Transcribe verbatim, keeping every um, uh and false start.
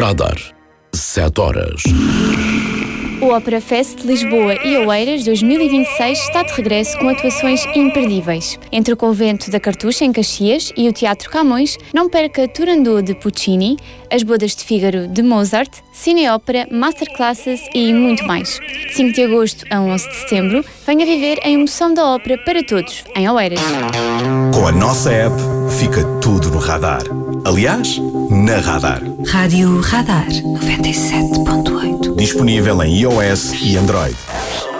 Radar. Sete horas. O Ópera Fest Lisboa e Oeiras dois mil e vinte e seis está de regresso com atuações imperdíveis. Entre o Convento da Cartucha, em Caxias, e o Teatro Camões, não perca Turandot de Puccini, As Bodas de Fígaro de Mozart, Cine-Ópera, Masterclasses e muito mais. De cinco de agosto a onze de setembro, venha viver a emoção da ópera para todos, em Oeiras. Com a nossa app, fica tudo no radar. Aliás, na Radar. Rádio Radar noventa e sete ponto oito. Disponível em iOS e Android.